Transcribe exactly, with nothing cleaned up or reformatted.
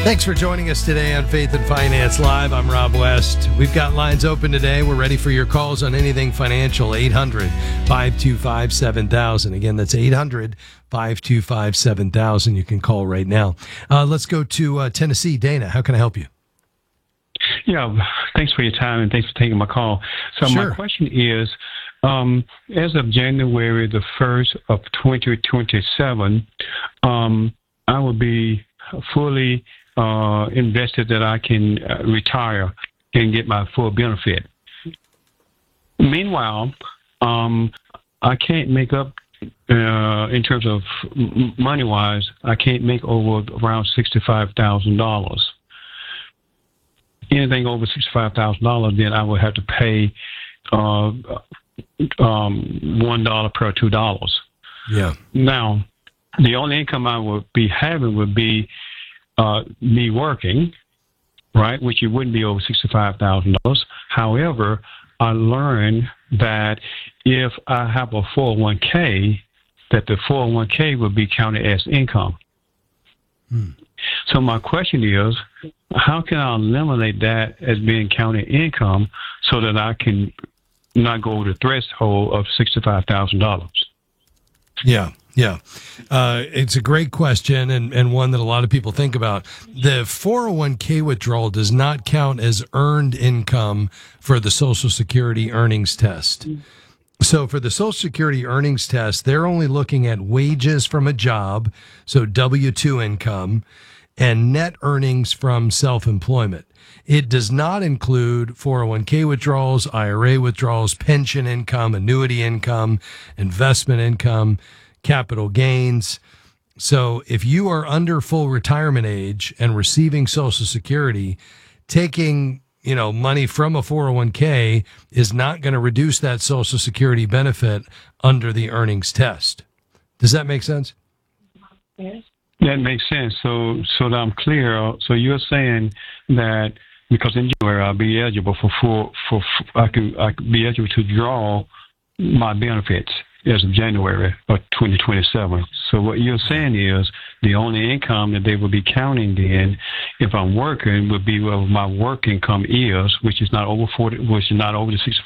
Thanks for joining us today on Faith and Finance Live. I'm Rob West. We've got lines open today. We're ready for your calls on anything financial. eight hundred, five two five, seven thousand. Again, that's eight hundred, five two five, seven thousand. You can call right now. Uh, let's go to uh, Tennessee. Dana, how can I help you? Yeah, thanks for your time and thanks for taking my call. So Sure. my question is, um, as of January the first of twenty twenty-seven, um, I will be fully uh, invested that I can uh, retire and get my full benefit. Meanwhile, um, I can't make up, uh, in terms of m- money-wise, I can't make over around sixty-five thousand dollars. Anything over sixty-five thousand dollars, then I would have to pay uh, um, one dollar per two dollars. Yeah. Now, the only income I would be having would be uh, me working, right, which it wouldn't be over sixty-five thousand dollars. However, I learned that if I have a four oh one k, that the four oh one k would be counted as income. Hmm. So my question is, how can I eliminate that as being counted income so that I can not go over the threshold of sixty-five thousand dollars? Yeah, yeah. Uh, it's a great question and, and one that a lot of people think about. The four oh one k withdrawal does not count as earned income for the Social Security earnings test. So for the Social Security earnings test, they're only looking at wages from a job, so W two income, and net earnings from self-employment. It does not include four oh one k withdrawals, I R A withdrawals, pension income, annuity income, investment income, capital gains. So if you are under full retirement age and receiving Social Security, taking, you know, money from a four oh one k is not going to reduce that Social Security benefit under the earnings test. Does that make sense? Yes. That makes sense. So, so that I'm clear. So you're saying that because in January I'll be eligible for full, for, for I can I can be eligible to draw my benefits as of January of twenty twenty-seven. So what you're saying is the only income that they will be counting then, if I'm working, would be what my work income is, which is not over forty, which is not over the sixty.